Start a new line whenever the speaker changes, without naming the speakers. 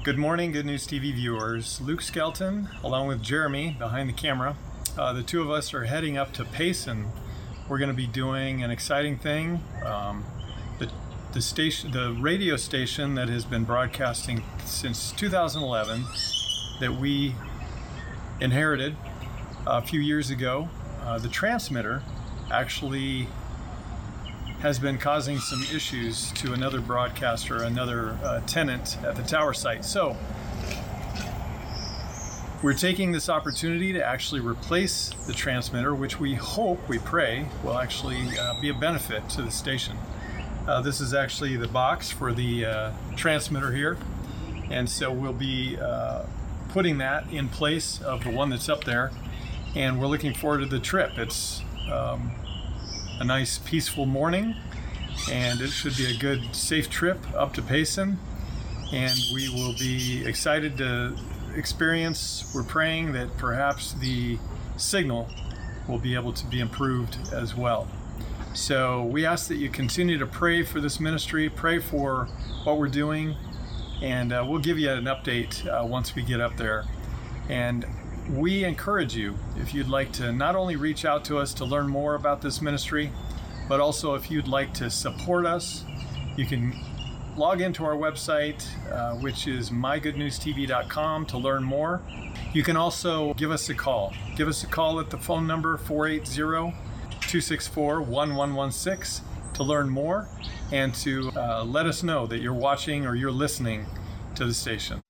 Good morning, Good News TV viewers. Luke Skelton, along with Jeremy behind the camera. The two of us are heading up to Payson. We're going to be doing an exciting thing. The radio station that has been broadcasting since 2011 that we inherited a few years ago, the transmitter actually has been causing some issues to another broadcaster, another tenant at the tower site. So we're taking this opportunity to actually replace the transmitter, which we pray, will actually be a benefit to the station. This is actually the box for the transmitter here. And so we'll be putting that in place of the one that's up there. And we're looking forward to the trip. It's a nice peaceful morning, and it should be a good safe trip up to Payson, and we will be excited to experience. We're praying that perhaps the signal will be able to be improved as well. So we ask that you continue to pray for this ministry, pray for what we're doing, and we'll give you an update once we get up there. And we encourage you, if you'd like to not only reach out to us to learn more about this ministry, but also if you'd like to support us, you can log into our website, which is mygoodnewstv.com, to learn more. You can also give us a call. Give us a call at the phone number 480-264-1116 to learn more and to let us know that you're watching or you're listening to the station.